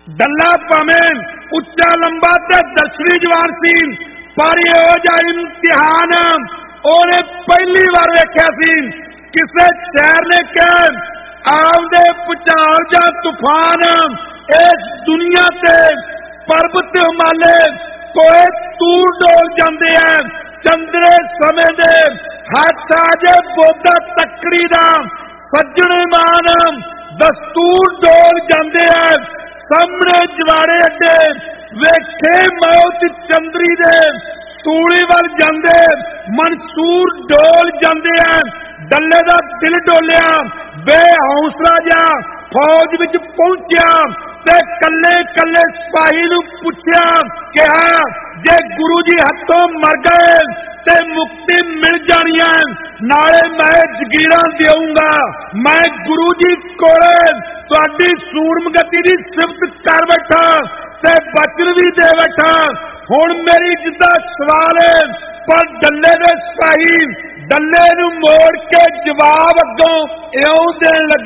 डल्ला भावें उच्चा लंबा ते दर्शनी जवान सी, पर इहो जिहा इम्तिहान ओने पहली बार वेख्या सी। किसे शहर ने कहा आउंदे भुचाल जा तूफान इस दुनिया ते पर्वत हिमालय कोई तूर डोल जाते हैं। चंद्रे समय दे हथ आजे बोधा तकड़ी दा सज्जने मान दस्तूर डोल जाते हैं। सामने जवाड़े अड्डे वेखे मौत चंद्री दे सूली वाल जाते मंसूर डोल जाते हैं। डल्ले दा दिल डोलिया बेहौसला जा फौज विच पहुंचा ते कल्ले कल्ले सिपाही नूं पुछया कहा जे गुरु जी हथों मर गए ते मुक्ति मिल जानी है, नाले मैं जगीरा देऊंगा। मैं गुरु जी कोले तुहाडी सूरमगति दी सिफत कर बैठा ते बचन भी दे बैठा। हुण मेरी जिद्दा सवाल है, पर डल्ले दे सिपाही डल्ले नूं मोड़ के जवाब अगों इउं देण लगे